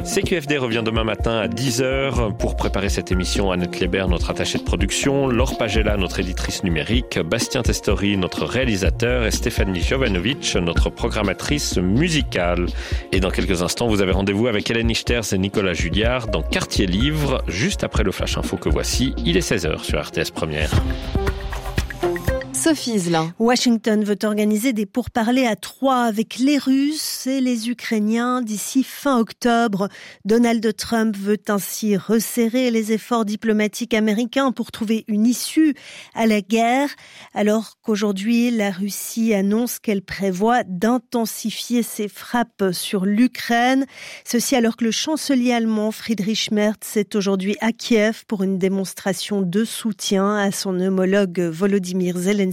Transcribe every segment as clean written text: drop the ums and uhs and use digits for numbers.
CQFD revient demain matin à 10h. Pour préparer cette émission, Annette Kléber, notre attachée de production, Laure Pagella, notre éditrice numérique, Bastien Testori, notre réalisateur, et Stéphanie Jovanovic, notre programmatrice musicale. Et dans quelques instants, vous avez rendez-vous avec Hélène Ichters et Nicolas Julliard dans Quartier Livre, juste après le Flash Info que voici. Il est 16h sur RTS Première. Sophie Iselin. Washington veut organiser des pourparlers à 3 avec les Russes et les Ukrainiens d'ici fin octobre. Donald Trump veut ainsi resserrer les efforts diplomatiques américains pour trouver une issue à la guerre, alors qu'aujourd'hui la Russie annonce qu'elle prévoit d'intensifier ses frappes sur l'Ukraine. Ceci alors que le chancelier allemand Friedrich Merz est aujourd'hui à Kiev pour une démonstration de soutien à son homologue Volodymyr Zelensky.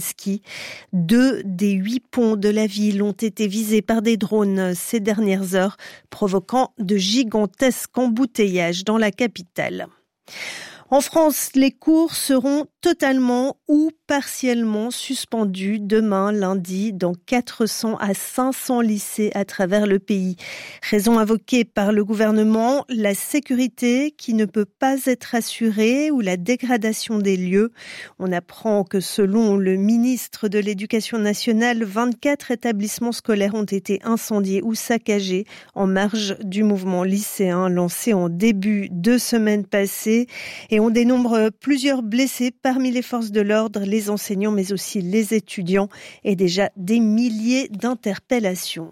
2 des 8 ponts de la ville ont été visés par des drones ces dernières heures, provoquant de gigantesques embouteillages dans la capitale. En France, les cours seront totalement ou partiellement suspendus demain, lundi, dans 400 à 500 lycées à travers le pays. Raison invoquée par le gouvernement, la sécurité qui ne peut pas être assurée ou la dégradation des lieux. On apprend que selon le ministre de l'Éducation nationale, 24 établissements scolaires ont été incendiés ou saccagés en marge du mouvement lycéen lancé en début de semaine passée. Et on dénombre plusieurs blessés parmi les forces de l'ordre, les enseignants mais aussi les étudiants et déjà des milliers d'interpellations.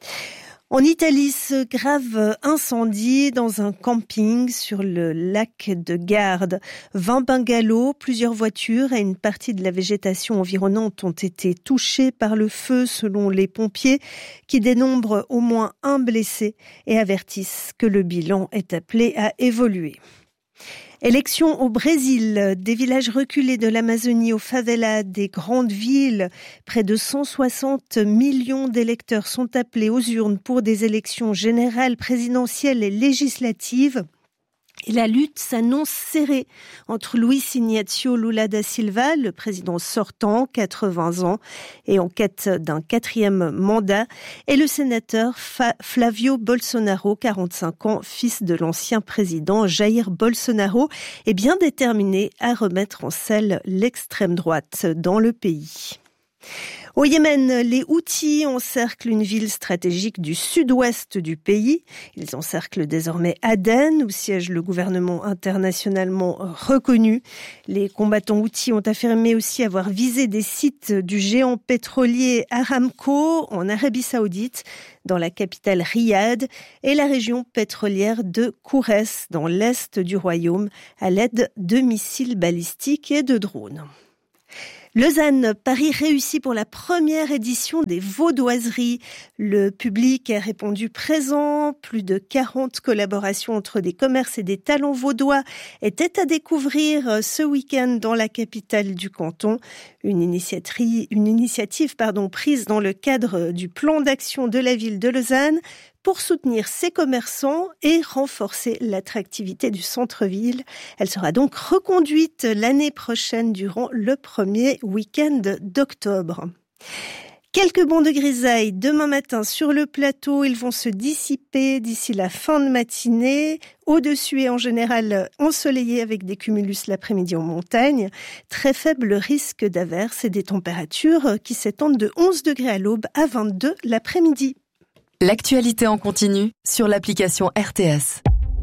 En Italie, ce grave incendie dans un camping sur le lac de Garde. 20 bungalows, plusieurs voitures et une partie de la végétation environnante ont été touchés par le feu selon les pompiers qui dénombrent au moins un blessé et avertissent que le bilan est appelé à évoluer. Élection au Brésil, des villages reculés de l'Amazonie aux favelas des grandes villes. Près de 160 millions d'électeurs sont appelés aux urnes pour des élections générales, présidentielles et législatives. Et la lutte s'annonce serrée entre Luiz Inácio Lula da Silva, le président sortant, 80 ans, et en quête d'un 4e mandat, et le sénateur Flavio Bolsonaro, 45 ans, fils de l'ancien président Jair Bolsonaro, est bien déterminé à remettre en selle l'extrême droite dans le pays. Au Yémen, les Houthis encerclent une ville stratégique du sud-ouest du pays. Ils encerclent désormais Aden, où siège le gouvernement internationalement reconnu. Les combattants Houthis ont affirmé aussi avoir visé des sites du géant pétrolier Aramco en Arabie Saoudite, dans la capitale Riyad, et la région pétrolière de Kourès, dans l'est du royaume, à l'aide de missiles balistiques et de drones. Lausanne, Paris réussit pour la première édition des Vaudoiseries. Le public a répondu présent. Plus de 40 collaborations entre des commerces et des talents vaudois étaient à découvrir ce week-end dans la capitale du canton. Une initiative prise dans le cadre du plan d'action de la ville de Lausanne pour soutenir ses commerçants et renforcer l'attractivité du centre-ville. Elle sera donc reconduite l'année prochaine durant le premier week-end d'octobre. Quelques bancs de grisaille demain matin sur le plateau. Ils vont se dissiper d'ici la fin de matinée. Au-dessus et en général ensoleillé avec des cumulus l'après-midi en montagne. Très faible risque d'averses et des températures qui s'étendent de 11 degrés à l'aube à 22 l'après-midi. L'actualité en continu sur l'application RTS.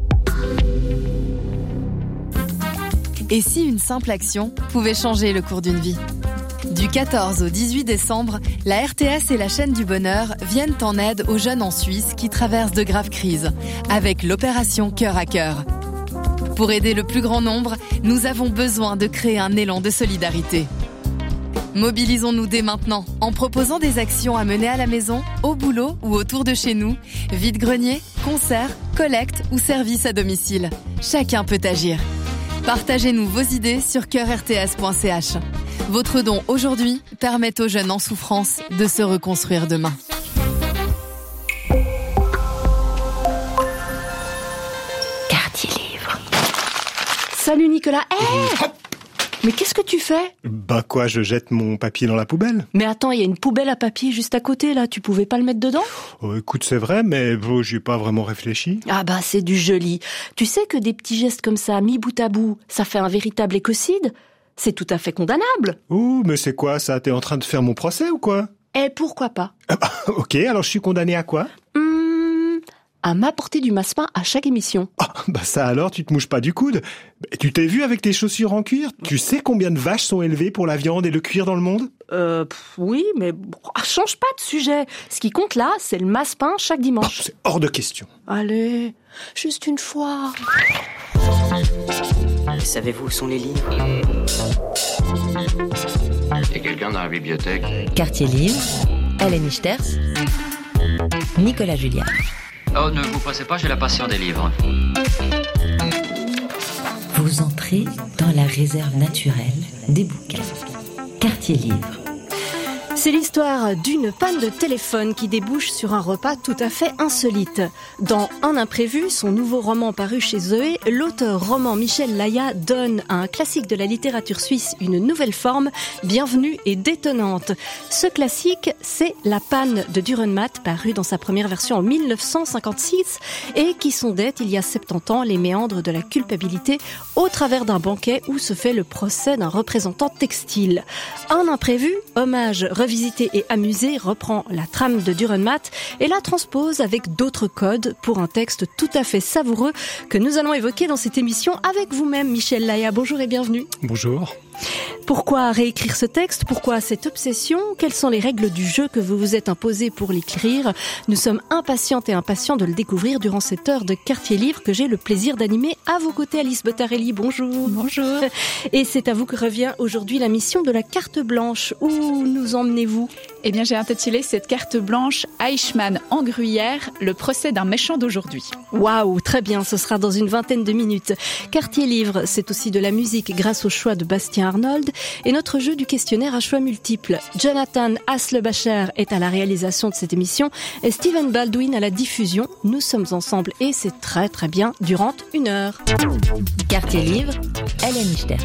Et si une simple action pouvait changer le cours d'une vie ? Du 14 au 18 décembre, la RTS et la chaîne du bonheur viennent en aide aux jeunes en Suisse qui traversent de graves crises, avec l'opération Cœur à Cœur. Pour aider le plus grand nombre, nous avons besoin de créer un élan de solidarité. Mobilisons-nous dès maintenant en proposant des actions à mener à la maison, au boulot ou autour de chez nous. Vide-grenier, concerts, collecte ou services à domicile. Chacun peut agir. Partagez-nous vos idées sur coeurrts.ch. Votre don aujourd'hui permet aux jeunes en souffrance de se reconstruire demain. Quartier Livre. Salut Nicolas. Mais qu'est-ce que tu fais ? Bah quoi, je jette mon papier dans la poubelle ? Mais attends, il y a une poubelle à papier juste à côté, là. Tu pouvais pas le mettre dedans ? Écoute, c'est vrai, mais j'y ai pas vraiment réfléchi. Ah bah, c'est du joli. Tu sais que des petits gestes comme ça, mis bout à bout, ça fait un véritable écocide ? C'est tout à fait condamnable. Oh, mais c'est quoi ça ? T'es en train de faire mon procès ou quoi ? Et pourquoi pas ? Ok, alors je suis condamné à quoi ? À m'apporter du massepain à chaque émission. Ah, bah ça alors, tu te mouches pas du coude. Tu t'es vu avec tes chaussures en cuir ? Tu sais combien de vaches sont élevées pour la viande et le cuir dans le monde ? Oui, mais change pas de sujet. Ce qui compte là, c'est le massepain chaque dimanche. C'est hors de question. Allez, juste une fois. Savez-vous où sont les livres ? Il y a quelqu'un dans la bibliothèque ? Quartier Livre, Hélène Ichters, Nicolas Julliard. Oh, ne vous pressez pas, j'ai la passion des livres. Vous entrez dans la réserve naturelle des bouquins. Quartier Livre. C'est l'histoire d'une panne de téléphone qui débouche sur un repas tout à fait insolite. Dans Un imprévu, son nouveau roman paru chez Zoé, l'auteur roman Michel Laya donne à un classique de la littérature suisse une nouvelle forme, bienvenue et détonnante. Ce classique, c'est La panne de Dürrenmatt, paru dans sa première version en 1956 et qui sondait il y a 70 ans les méandres de la culpabilité au travers d'un banquet où se fait le procès d'un représentant textile. Un imprévu, hommage revisité et amusé, reprend la trame de Dürrenmatt et la transpose avec d'autres codes pour un texte tout à fait savoureux que nous allons évoquer dans cette émission avec vous-même, Michel Laya. Bonjour et bienvenue. Bonjour. Pourquoi réécrire ce texte ? Pourquoi cette obsession ? Quelles sont les règles du jeu que vous vous êtes imposées pour l'écrire ? Nous sommes impatientes et impatients de le découvrir durant cette heure de Quartier Livre que j'ai le plaisir d'animer à vos côtés. Alice Bottarelli, bonjour. Bonjour. Et c'est à vous que revient aujourd'hui la mission de la carte blanche. Où nous emmenez-vous ? Eh bien, j'ai intitulé cette carte blanche Eichmann en Gruyère, le procès d'un méchant d'aujourd'hui. Waouh, très bien, ce sera dans une vingtaine de minutes. Quartier Livre, c'est aussi de la musique grâce au choix de Bastien Arnold et notre jeu du questionnaire à choix multiples. Jonathan Haslebacher est à la réalisation de cette émission et Steven Baldwin à la diffusion. Nous sommes ensemble et c'est très très bien durant 1 heure. Quartier Livre, Hélène Ichters.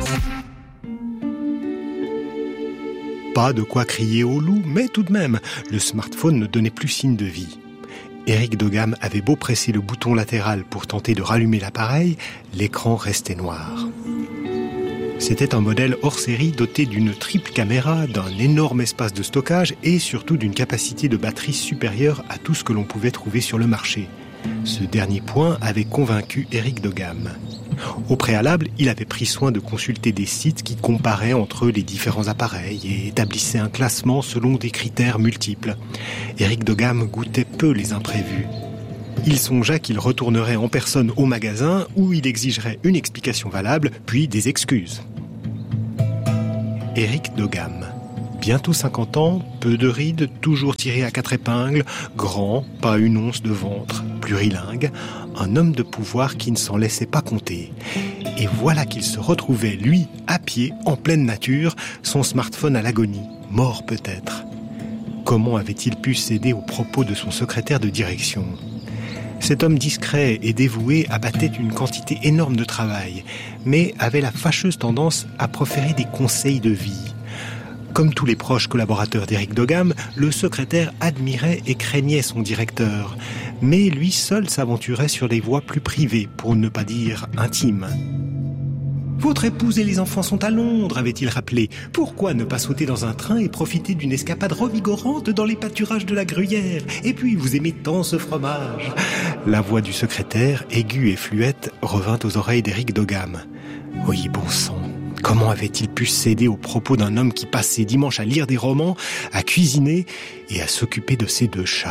Pas de quoi crier au loup, mais tout de même, le smartphone ne donnait plus signe de vie. Eric Dogam avait beau presser le bouton latéral pour tenter de rallumer l'appareil, l'écran restait noir. C'était un modèle hors série doté d'une triple caméra, d'un énorme espace de stockage et surtout d'une capacité de batterie supérieure à tout ce que l'on pouvait trouver sur le marché. Ce dernier point avait convaincu Eric Dogam. Au préalable, il avait pris soin de consulter des sites qui comparaient entre les différents appareils et établissaient un classement selon des critères multiples. Eric Dogam goûtait peu les imprévus. Il songea qu'il retournerait en personne au magasin où il exigerait une explication valable, puis des excuses. Eric Dogam. Bientôt 50 ans, peu de rides, toujours tiré à 4 épingles, grand, pas une once de ventre, plurilingue, un homme de pouvoir qui ne s'en laissait pas compter. Et voilà qu'il se retrouvait, lui, à pied, en pleine nature, son smartphone à l'agonie, mort peut-être. Comment avait-il pu céder aux propos de son secrétaire de direction ? Cet homme discret et dévoué abattait une quantité énorme de travail, mais avait la fâcheuse tendance à proférer des conseils de vie. Comme tous les proches collaborateurs d'Eric Dogam, le secrétaire admirait et craignait son directeur. Mais lui seul s'aventurait sur des voies plus privées, pour ne pas dire intimes. « Votre épouse et les enfants sont à Londres, avait-il rappelé. Pourquoi ne pas sauter dans un train et profiter d'une escapade revigorante dans les pâturages de la Gruyère ? Et puis, vous aimez tant ce fromage !» La voix du secrétaire, aiguë et fluette, revint aux oreilles d'Eric Dogam. « Oui, bon sang !» Comment avait-il pu céder aux propos d'un homme qui passe ses dimanches à lire des romans, à cuisiner et à s'occuper de ses 2 chats ?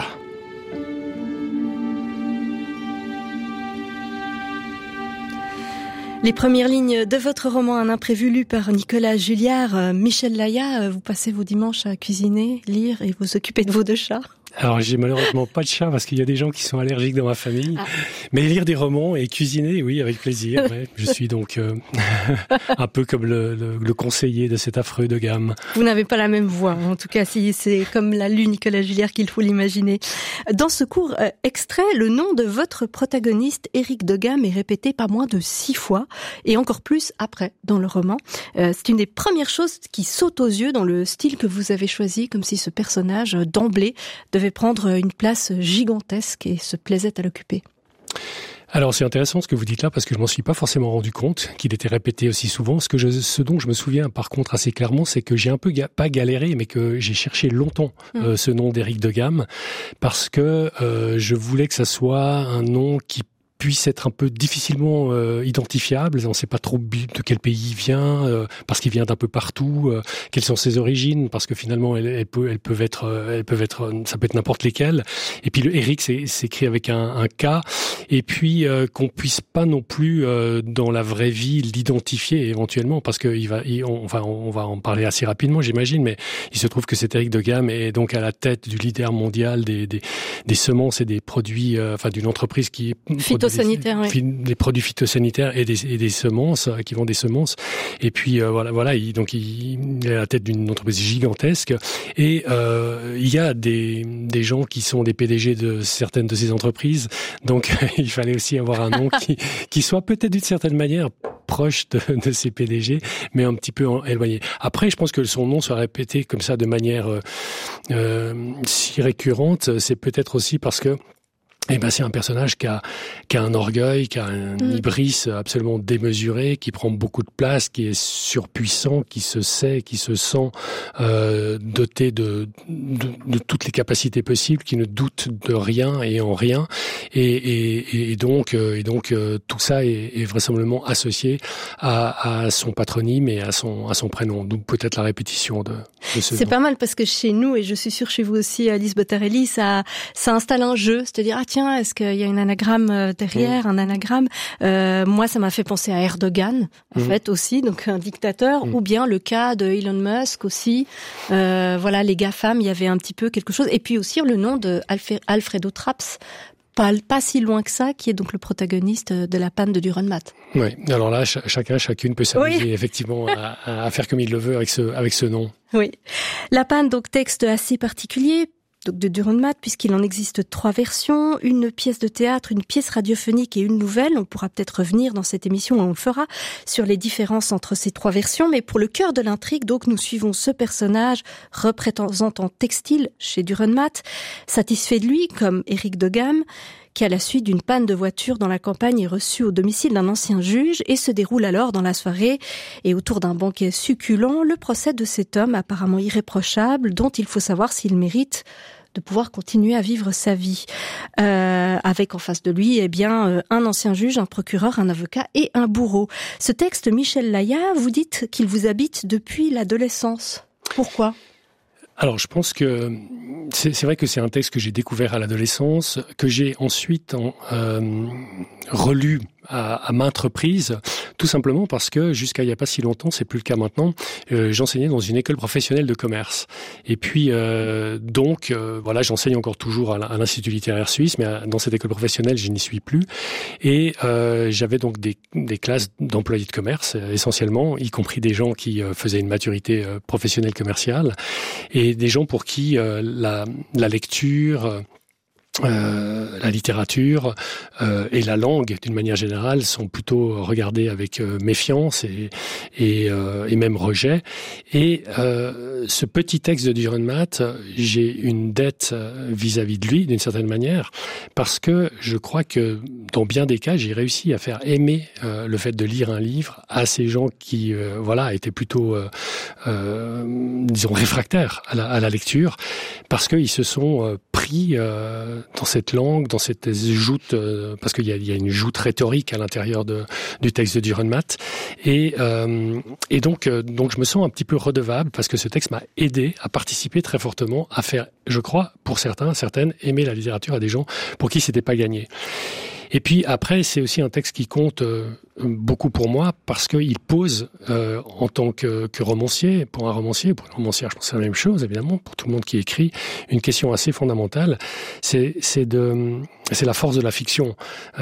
Les premières lignes de votre roman Un imprévu lu par Nicolas Julliard. Michel Laya, vous passez vos dimanches à cuisiner, lire et vous occuper de vos 2 chats ? Alors, j'ai malheureusement pas de chat parce qu'il y a des gens qui sont allergiques dans ma famille. Mais lire des romans et cuisiner, oui, avec plaisir. Ouais. Je suis donc un peu comme le conseiller de cet affreux de gamme. Vous n'avez pas la même voix. En tout cas, si c'est comme l'a lu Nicolas Jullière qu'il faut l'imaginer. Dans ce court extrait, le nom de votre protagoniste, Éric de Gamme, est répété pas moins de 6 fois et encore plus après dans le roman. C'est une des premières choses qui saute aux yeux dans le style que vous avez choisi, comme si ce personnage d'emblée devait prendre une place gigantesque et se plaisait à l'occuper. Alors c'est intéressant ce que vous dites là parce que je m'en suis pas forcément rendu compte qu'il était répété aussi souvent. Ce dont je me souviens par contre assez clairement, c'est que j'ai un peu pas galéré, mais que j'ai cherché longtemps ce nom d'Éric de Gamme parce que je voulais que ça soit un nom qui puisse être un peu difficilement identifiable. On ne sait pas trop de quel pays il vient, parce qu'il vient d'un peu partout. Quelles sont ses origines, parce que finalement elles peuvent être, ça peut être n'importe lesquelles. Et puis le Éric, c'est écrit avec un K. Et puis qu'on puisse pas non plus dans la vraie vie l'identifier éventuellement, parce que on va en parler assez rapidement, j'imagine. Mais il se trouve que cet Éric de Gamme est donc à la tête du leader mondial des semences et des produits, d'une entreprise qui phytosanitaires, des produits phytosanitaires et des semences, qui vendent des semences. Et puis voilà, il est à la tête d'une entreprise gigantesque. Et il y a des gens qui sont des PDG de certaines de ces entreprises. Donc il fallait aussi avoir un nom qui soit peut-être d'une certaine manière proche de ces PDG, mais un petit peu éloigné. Après, je pense que son nom soit répété comme ça de manière si récurrente, c'est peut-être aussi parce que c'est un personnage qui a un orgueil, qui a un hybris absolument démesuré, qui prend beaucoup de place, qui est surpuissant, qui se sent doté de toutes les capacités possibles, qui ne doute de rien et en rien, et donc tout ça est vraisemblablement associé à son patronyme et à son prénom. Donc peut-être la répétition de ce C'est nom. pas mal parce que chez nous, et je suis sûre chez vous aussi, Alice Bottarelli, ça installe un jeu, c'est-à-dire tiens, est-ce qu'il y a un anagramme derrière, un anagramme moi, ça m'a fait penser à Erdogan, en fait, aussi, donc un dictateur, ou bien le cas de Elon Musk aussi. Voilà, les GAFAM, il y avait un petit peu quelque chose. Et puis aussi le nom de Alfredo Traps, pas si loin que ça, qui est donc le protagoniste de La Panne de Dürrenmatt. Oui, alors là, chacune peut s'amuser effectivement à faire comme il le veut avec ce nom. Oui. La Panne, donc texte assez particulier, donc de Dürrenmatt, puisqu'il en existe 3 versions, une pièce de théâtre, une pièce radiophonique et une nouvelle. On pourra peut-être revenir dans cette émission, on le fera, sur les différences entre ces 3 versions. Mais pour le cœur de l'intrigue, donc, nous suivons ce personnage représentant textile chez Dürrenmatt, satisfait de lui, comme Éric de Gamme, qui, à la suite d'une panne de voiture dans la campagne, est reçu au domicile d'un ancien juge et se déroule alors dans la soirée. Et autour d'un banquet succulent, le procès de cet homme apparemment irréprochable, dont il faut savoir s'il mérite de pouvoir continuer à vivre sa vie. Avec en face de lui, un ancien juge, un procureur, un avocat et un bourreau. Ce texte, Michel Laya, vous dites qu'il vous habite depuis l'adolescence. Pourquoi ? Alors, je pense que c'est vrai que c'est un texte que j'ai découvert à l'adolescence, que j'ai ensuite relu à maintes reprises, tout simplement parce que jusqu'à il n'y a pas si longtemps, c'est plus le cas maintenant, j'enseignais dans une école professionnelle de commerce. Et puis voilà, j'enseigne encore toujours à l'Institut littéraire suisse, mais dans cette école professionnelle, je n'y suis plus. Et j'avais donc des classes d'employés de commerce, essentiellement, y compris des gens qui faisaient une maturité professionnelle commerciale, et des gens pour qui la lecture, la littérature et la langue, d'une manière générale, sont plutôt regardées avec méfiance et même rejet. Et ce petit texte de Dürrenmatt, j'ai une dette vis-à-vis de lui, d'une certaine manière, parce que je crois que dans bien des cas, j'ai réussi à faire aimer le fait de lire un livre à ces gens qui, étaient plutôt, disons, réfractaires à la lecture, parce qu'ils se sont pris dans cette langue, dans cette joute, parce qu'il y a une joute rhétorique à l'intérieur du texte de Dürrenmatt, et donc je me sens un petit peu redevable parce que ce texte m'a aidé à participer très fortement à faire, je crois, pour certaines, aimer la littérature à des gens pour qui c'était pas gagné. Et puis après, c'est aussi un texte qui compte beaucoup pour moi parce qu'il pose, en tant que romancier, pour un romancier, pour une romancière, je pense que c'est la même chose, évidemment, pour tout le monde qui écrit, une question assez fondamentale. C'est la force de la fiction.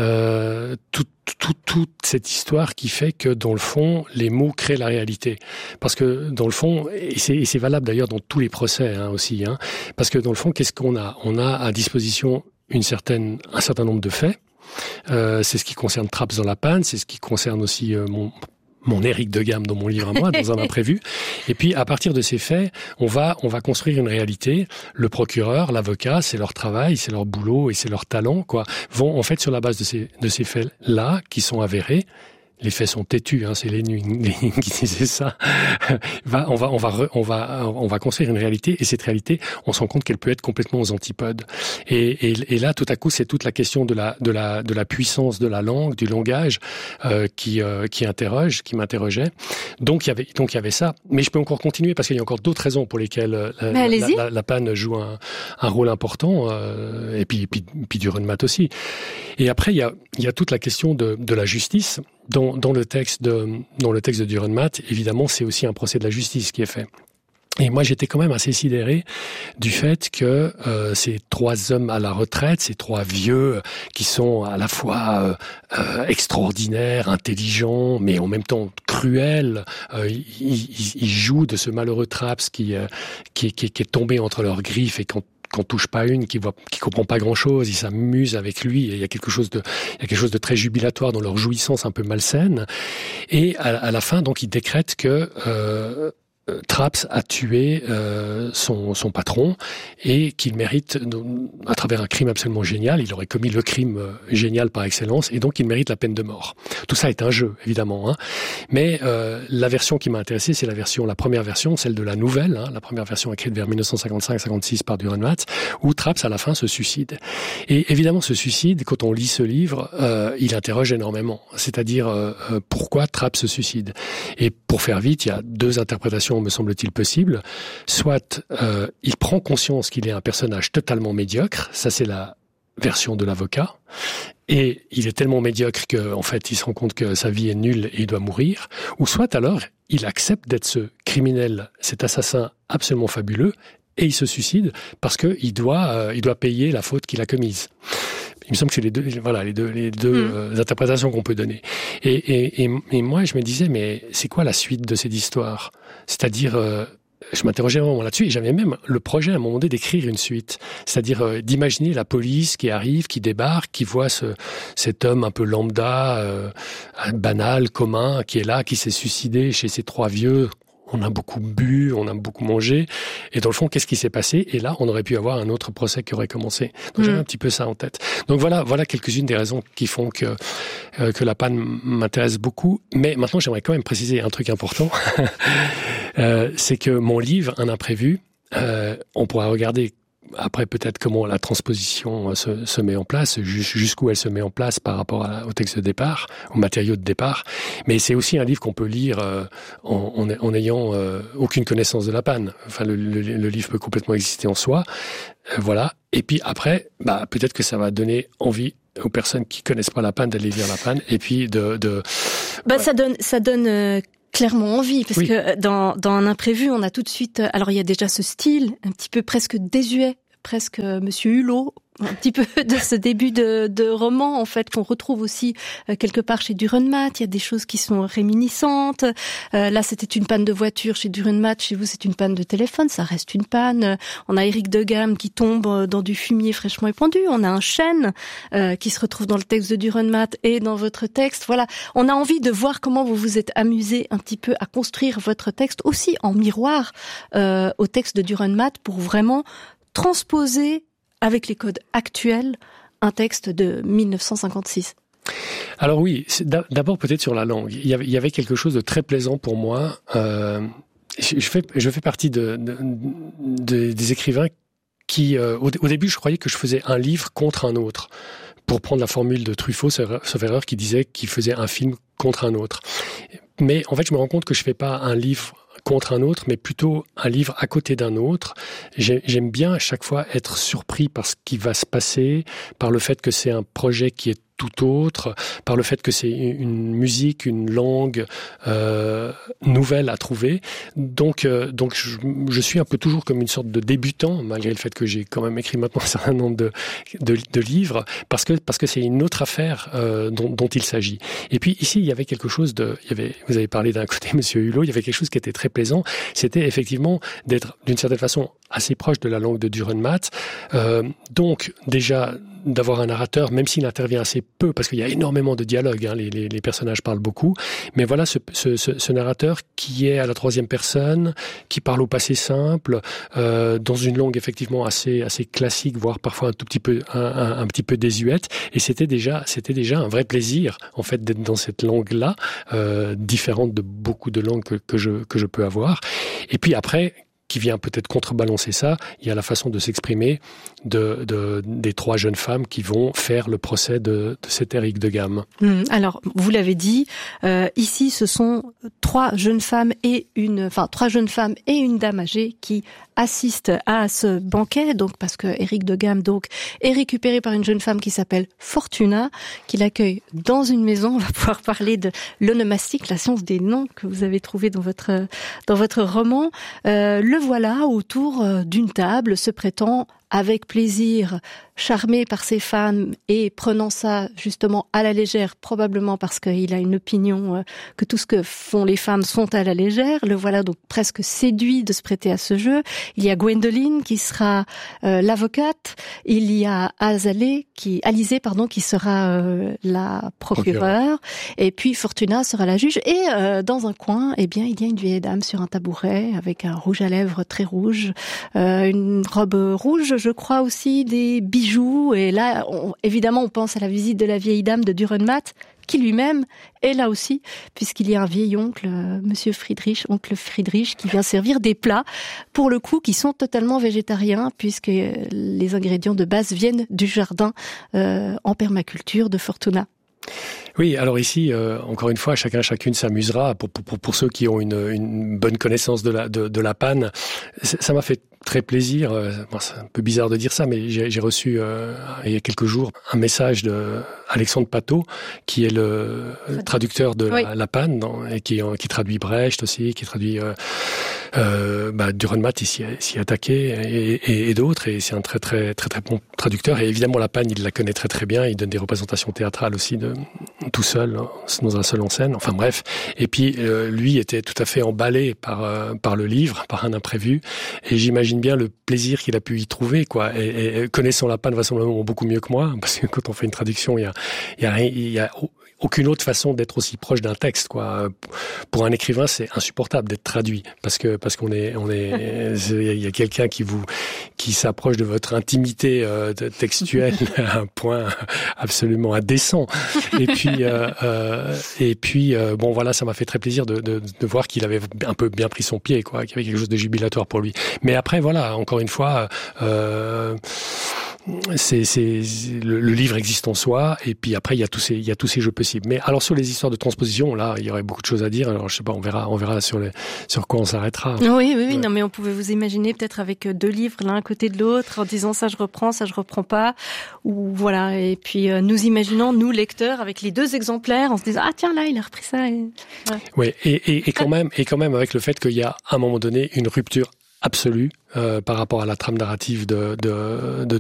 Toute cette histoire qui fait que, dans le fond, les mots créent la réalité. Parce que, dans le fond, et c'est valable d'ailleurs dans tous les procès aussi, parce que, dans le fond, qu'est-ce qu'on a ? On a à disposition un certain nombre de faits. C'est ce qui concerne Traps dans la panne, c'est ce qui concerne aussi mon Éric de Gamme dans mon livre à moi, dans un imprévu. Et puis, à partir de ces faits, on va construire une réalité. Le procureur, l'avocat, c'est leur travail, c'est leur boulot et c'est leur talent, vont, en fait, sur la base de ces faits-là, qui sont avérés. Les faits sont têtus, c'est Lénine qui disait ça. On va construire une réalité, et cette réalité, on se rend compte qu'elle peut être complètement aux antipodes. Et là, tout à coup, c'est toute la question de la puissance de la langue, du langage, qui m'interrogeait. Donc il y avait ça. Mais je peux encore continuer parce qu'il y a encore d'autres raisons pour lesquelles la panne joue un rôle important, et puis du Runmat aussi. Et après, il y a toute la question de la justice. Dans le texte de Dürrenmatt, évidemment, c'est aussi un procès de la justice qui est fait. Et moi, j'étais quand même assez sidéré du fait que ces trois hommes à la retraite, ces trois vieux qui sont à la fois extraordinaires, intelligents, mais en même temps cruels, ils jouent de ce malheureux Traps qui est tombé entre leurs griffes et qu'on touche pas une, qui comprend pas grand chose, ils s'amusent avec lui, et il y a quelque chose de très jubilatoire dans leur jouissance un peu malsaine. Et à la fin, donc, ils décrètent que Traps a tué son patron et qu'il mérite, à travers un crime absolument génial, il aurait commis le crime génial par excellence, et donc il mérite la peine de mort. Tout ça est un jeu, évidemment, mais la version qui m'a intéressé, c'est la première version, celle de la nouvelle, la première version écrite vers 1955-56 par Dürrenmatt, où Traps à la fin se suicide. Et évidemment, ce suicide, quand on lit ce livre, il interroge énormément, c'est-à-dire pourquoi Traps se suicide. Et pour faire vite, il y a deux interprétations, me semble-t-il, possible. Soit il prend conscience qu'il est un personnage totalement médiocre, ça c'est la version de l'avocat, et il est tellement médiocre qu'en fait il se rend compte que sa vie est nulle et il doit mourir, ou soit alors il accepte d'être ce criminel, cet assassin absolument fabuleux, et il se suicide parce qu'il doit payer la faute qu'il a commise. Il me semble que c'est les deux interprétations qu'on peut donner. Et moi, je me disais, mais c'est quoi la suite de cette histoire ? C'est-à-dire, je m'interrogeais vraiment là-dessus, et j'avais même le projet à un moment donné d'écrire une suite. C'est-à-dire d'imaginer la police qui arrive, qui débarque, qui voit cet homme un peu lambda, banal, commun, qui est là, qui s'est suicidé chez ces trois vieux. On a beaucoup bu, on a beaucoup mangé. Et dans le fond, qu'est-ce qui s'est passé ? Et là, on aurait pu avoir un autre procès qui aurait commencé. Donc j'avais un petit peu ça en tête. Donc voilà quelques-unes des raisons qui font que la panne m'intéresse beaucoup. Mais maintenant, j'aimerais quand même préciser un truc important. C'est que mon livre, Un imprévu, on pourra regarder après peut-être comment la transposition se met en place, jusqu'où elle se met en place par rapport au texte de départ, au matériau de départ. Mais c'est aussi un livre qu'on peut lire en ayant aucune connaissance de la panne. Enfin, le livre peut complètement exister en soi. Voilà. Et puis après, peut-être que ça va donner envie aux personnes qui connaissent pas la panne d'aller lire la panne. Et puis ça donne clairement envie, parce que dans Un imprévu, on a tout de suite... Alors, il y a déjà ce style un petit peu presque désuet, presque Monsieur Hulot, un petit peu de ce début de roman, en fait, qu'on retrouve aussi quelque part chez Dürrenmatt. Il y a des choses qui sont réminiscentes. Là, c'était une panne de voiture chez Dürrenmatt. Chez vous, c'est une panne de téléphone. Ça reste une panne. On a Éric de Gamme qui tombe dans du fumier fraîchement épandu. On a un chêne qui se retrouve dans le texte de Dürrenmatt et dans votre texte. Voilà. On a envie de voir comment vous vous êtes amusé un petit peu à construire votre texte aussi en miroir au texte de Dürrenmatt pour vraiment transposer avec les codes actuels, un texte de 1956. Alors oui, d'abord peut-être sur la langue. Il y avait quelque chose de très plaisant pour moi. Je fais partie des écrivains qui, au début, je croyais que je faisais un livre contre un autre. Pour prendre la formule de Truffaut, sauf erreur, qui disait qu'il faisait un film contre un autre. Mais en fait, je me rends compte que je fais pas un livre contre un autre, mais plutôt un livre à côté d'un autre. J'aime bien à chaque fois être surpris par ce qui va se passer, par le fait que c'est un projet qui est tout autre, par le fait que c'est une musique, une langue nouvelle à trouver. Donc je suis un peu toujours comme une sorte de débutant, malgré le fait que j'ai quand même écrit maintenant un certain nombre de livres, parce que c'est une autre affaire dont il s'agit. Et puis ici, il y avait quelque chose vous avez parlé d'un côté, Monsieur Hulot, il y avait quelque chose qui était très plaisant, c'était effectivement d'être d'une certaine façon assez proche de la langue de Dürrenmatt. Donc déjà d'avoir un narrateur, même s'il intervient assez peu, parce qu'il y a énormément de dialogues, hein, les personnages parlent beaucoup, mais voilà ce narrateur qui est à la troisième personne, qui parle au passé simple, dans une langue effectivement assez classique, voire parfois un tout petit peu un petit peu désuète, et c'était déjà un vrai plaisir en fait d'être dans cette langue-là, différente de beaucoup de langues que je peux avoir. Et puis après, qui vient peut-être contrebalancer ça, il y a la façon de s'exprimer des trois jeunes femmes qui vont faire le procès de cet Éric de Gamme. Alors, vous l'avez dit, ici ce sont trois jeunes femmes et une dame âgée qui assistent à ce banquet, donc parce que Éric de Gamme est récupéré par une jeune femme qui s'appelle Fortuna, qui l'accueille dans une maison. On va pouvoir parler de l'onomastique, la science des noms que vous avez trouvé dans votre roman. Le voilà autour d'une table, se prêtant avec plaisir, charmé par ces femmes et prenant ça justement à la légère, probablement parce qu'il a une opinion que tout ce que font les femmes sont à la légère. Le voilà donc presque séduit de se prêter à ce jeu. Il y a Gwendoline qui sera l'avocate. Il y a Alizée qui sera la procureure. Et puis Fortuna sera la juge. Et dans un coin, il y a une vieille dame sur un tabouret avec un rouge à lèvres très rouge, une robe rouge, je crois aussi des bijoux. Et là, évidemment, on pense à la visite de la vieille dame de Dürrenmatt, qui lui-même est là aussi, puisqu'il y a un vieil oncle, oncle Friedrich, qui vient servir des plats, pour le coup, qui sont totalement végétariens, puisque les ingrédients de base viennent du jardin en permaculture de Fortuna. Oui, alors ici, encore une fois, chacune s'amusera. Pour ceux qui ont une bonne connaissance de la panne, ça m'a fait très plaisir. C'est un peu bizarre de dire ça, mais j'ai reçu il y a quelques jours un message de Alexandre Patot, qui est le traducteur de la panne, et qui traduit Brecht aussi, qui traduit Dürrenmatt, il s'y est attaqué, et d'autres, et c'est un très très très très bon traducteur. Et évidemment, la panne, il la connaît très très bien. Il donne des représentations théâtrales aussi tout seul, dans un seul en scène. Enfin bref. Et puis lui était tout à fait emballé par le livre, par un imprévu. Et j'imagine bien le plaisir qu'il a pu y trouver, quoi. Et connaissant la panne vraisemblablement beaucoup mieux que moi, parce que quand on fait une traduction, il y a aucune autre façon d'être aussi proche d'un texte, quoi. Pour un écrivain, c'est insupportable d'être traduit, parce qu'on est, il y a quelqu'un qui s'approche de votre intimité textuelle à un point absolument indécent. Et puis, bon, voilà, ça m'a fait très plaisir de voir qu'il avait un peu bien pris son pied, quoi, qu'il y avait quelque chose de jubilatoire pour lui. Mais après, voilà, encore une fois, le livre existe en soi, et puis après il y a tous ces jeux possibles. Mais alors sur les histoires de transposition, là il y aurait beaucoup de choses à dire. Alors je sais pas, on verra sur quoi on s'arrêtera. Oui, ouais. Non, mais on pouvait vous imaginer peut-être avec deux livres l'un à côté de l'autre, en disant ça je reprends pas, ou voilà. Et puis nous imaginons, nous lecteurs, avec les deux exemplaires, en se disant ah tiens là il a repris ça. Oui, et quand même avec le fait qu'il y a à un moment donné une rupture absolue par rapport à la trame narrative de